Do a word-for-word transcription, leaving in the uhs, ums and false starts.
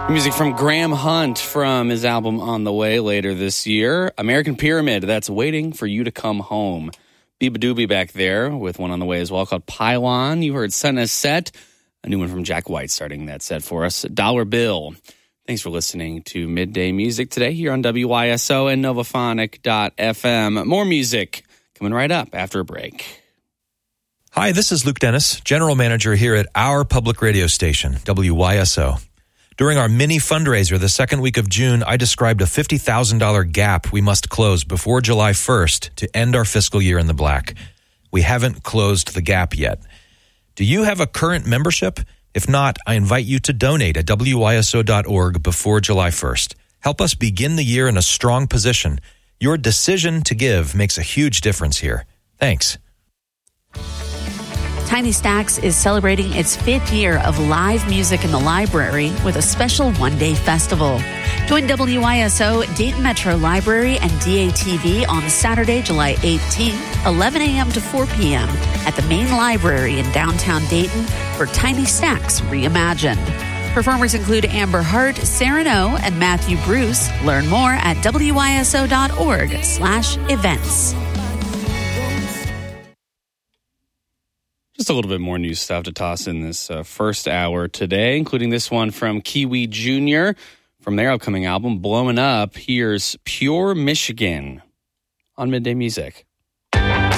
Music from Graham Hunt from his album On the Way later this year. American Pyramid, that's Waiting for You to Come Home. Biba Doobie back there with one on the way as well called Pylon. You heard Sun Has Set, a new one from Jack White starting that set for us. Dollar Bill. Thanks for listening to Midday Music today here on W Y S O and Novophonic dot f m. More music coming right up after a break. Hi, this is Luke Dennis, General Manager here at our public radio station, W Y S O. During our mini fundraiser the second week of June, I described a fifty thousand dollars gap we must close before July first to end our fiscal year in the black. We haven't closed the gap yet. Do you have a current membership? If not, I invite you to donate at W Y S O dot org before July first. Help us begin the year in a strong position. Your decision to give makes a huge difference here. Thanks. Tiny Stacks is celebrating its fifth year of live music in the library with a special one-day festival. Join W Y S O, Dayton Metro Library, and D A T V on Saturday, July eighteenth, eleven a.m. to four p.m. at the main library in downtown Dayton for Tiny Stacks Reimagined. Performers include Amber Hart, Sarah No, and Matthew Bruce. Learn more at W Y S O dot org slash events. Just a little bit more new stuff to toss in this uh, first hour today, including this one from Kiwi Junior from their upcoming album, Blowing Up. Here's Pure Michigan on Midday Music.